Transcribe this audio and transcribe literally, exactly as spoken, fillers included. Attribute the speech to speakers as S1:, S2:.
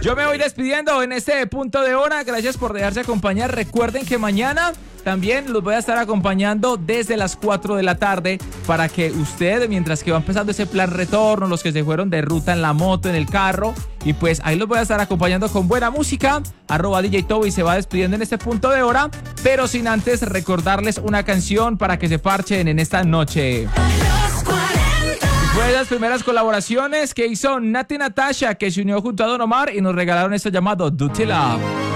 S1: Yo me voy despidiendo en este punto de hora. Gracias por dejarse acompañar. Recuerden que mañana también los voy a estar acompañando desde las cuatro de la tarde para que usted, mientras que va empezando ese plan retorno, los que se fueron de ruta en la moto, en el carro, y pues ahí los voy a estar acompañando con buena música. Arroba D J Toby se va despidiendo en este punto de hora, pero sin antes recordarles una canción para que se parchen en esta noche. Fue de las primeras colaboraciones que hizo Nati Natasha, que se unió junto a Don Omar y nos regalaron esto llamado Dirty Love.